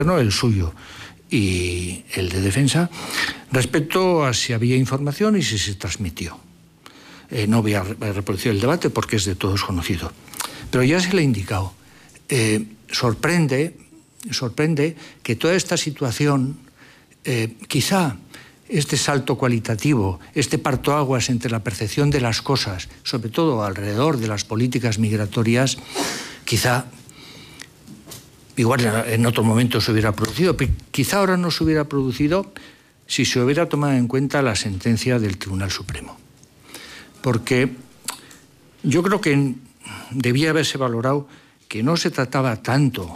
el suyo y el de defensa, respecto a si había información y si se transmitió. No voy a reproducir el debate porque es de todos conocido. Pero ya se le ha indicado. Sorprende que toda esta situación, quizá este salto cualitativo, este partoaguas entre la percepción de las cosas, sobre todo alrededor de las políticas migratorias, quizá, igual en otro momento se hubiera producido, pero quizá ahora no se hubiera producido si se hubiera tomado en cuenta la sentencia del Tribunal Supremo. Porque yo creo que debía haberse valorado que no se trataba tanto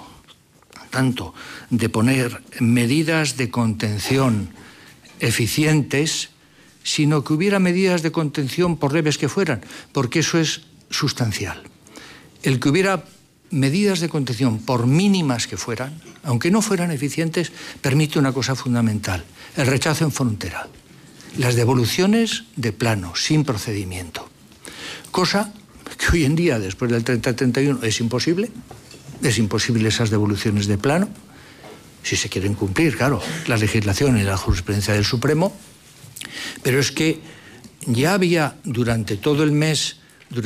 de poner medidas de contención eficientes, sino que hubiera medidas de contención por leves que fueran, porque eso es sustancial. El que hubiera medidas de contención por mínimas que fueran, aunque no fueran eficientes, permite una cosa fundamental: el rechazo en frontera, las devoluciones de plano, sin procedimiento. Cosa que hoy en día, después del 30-31, es imposible. Es imposible esas devoluciones de plano, si se quieren cumplir, claro, la legislación y la jurisprudencia del Supremo. Pero es que ya había durante todo el mes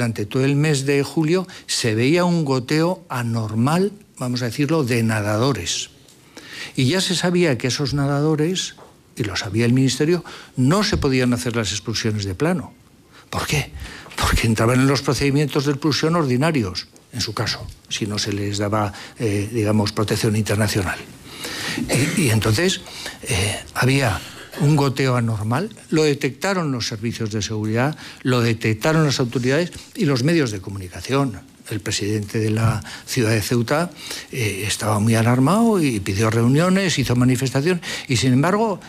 de julio, se veía un goteo anormal, vamos a decirlo, de nadadores. Y ya se sabía que esos nadadores, y lo sabía el Ministerio, no se podían hacer las expulsiones de plano. ¿Por qué? Porque entraban en los procedimientos de expulsión ordinarios, en su caso, si no se les daba, digamos, protección internacional. Y entonces había un goteo anormal, lo detectaron los servicios de seguridad, lo detectaron las autoridades y los medios de comunicación. El presidente de la ciudad de Ceuta estaba muy alarmado y pidió reuniones, hizo manifestaciones, y sin embargo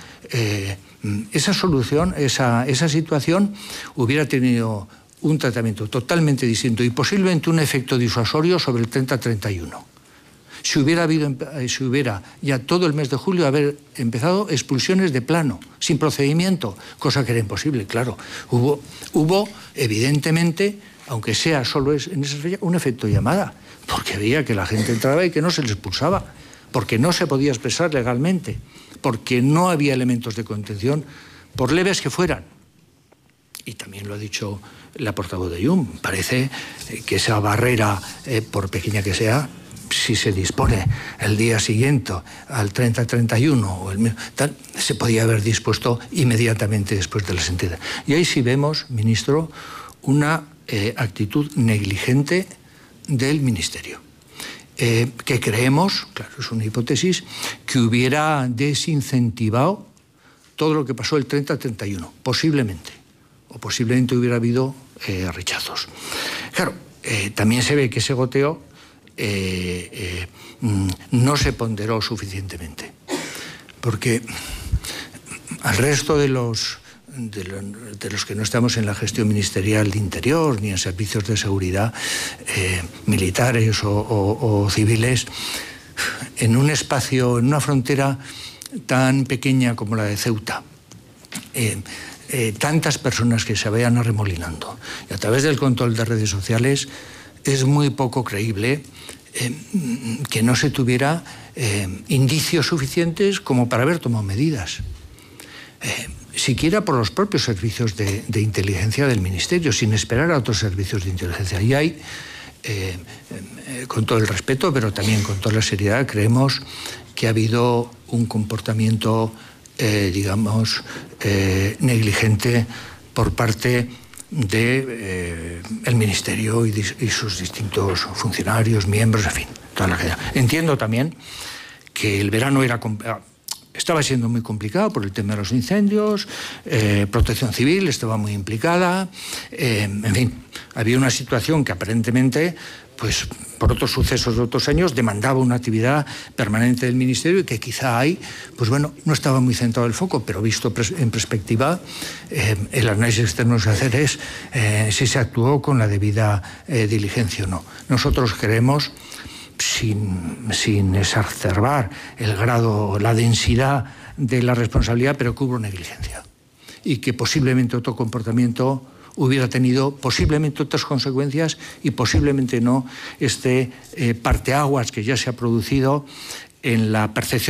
esa solución, esa situación hubiera tenido un tratamiento totalmente distinto y posiblemente un efecto disuasorio sobre el 30-31. Si hubiera ya todo el mes de julio haber empezado expulsiones de plano, sin procedimiento, cosa que era imposible, claro. Hubo evidentemente, aunque sea solo en esa fecha, un efecto llamada, porque veía que la gente entraba y que no se les expulsaba, porque no se podía expresar legalmente, porque no había elementos de contención, por leves que fueran. Y también lo ha dicho la portavoz de IUM, parece que esa barrera, por pequeña que sea, si se dispone el día siguiente al 30-31 o tal, se podía haber dispuesto inmediatamente después de la sentencia. Y ahí sí vemos, ministro, una actitud negligente del Ministerio, que creemos, claro, es una hipótesis, que hubiera desincentivado todo lo que pasó el 30-31, posiblemente, o posiblemente hubiera habido rechazos. Claro, también se ve que ese goteo no se ponderó suficientemente, porque al resto de los que no estamos en la gestión ministerial de Interior ni en servicios de seguridad militares o civiles, en un espacio, en una frontera tan pequeña como la de Ceuta, tantas personas que se vayan arremolinando, y a través del control de redes sociales es muy poco creíble que no se tuviera indicios suficientes como para haber tomado medidas, siquiera por los propios servicios de inteligencia del Ministerio, sin esperar a otros servicios de inteligencia. Y hay, con todo el respeto, pero también con toda la seriedad, creemos que ha habido un comportamiento, digamos, negligente por parte del Ministerio y sus distintos funcionarios, miembros, en fin, toda la gente. Entiendo también que el verano estaba siendo muy complicado por el tema de los incendios, Protección Civil estaba muy implicada, en fin, había una situación que aparentemente, pues por otros sucesos de otros años, demandaba una actividad permanente del Ministerio y que quizá ahí, pues bueno, no estaba muy centrado el foco, pero visto en perspectiva, el análisis externo que se hace es si se actuó con la debida diligencia o no. Nosotros creemos, sin exacerbar el grado, la densidad de la responsabilidad, pero que hubo negligencia y que posiblemente otro comportamiento hubiera tenido posiblemente otras consecuencias y posiblemente no este parteaguas que ya se ha producido en la percepción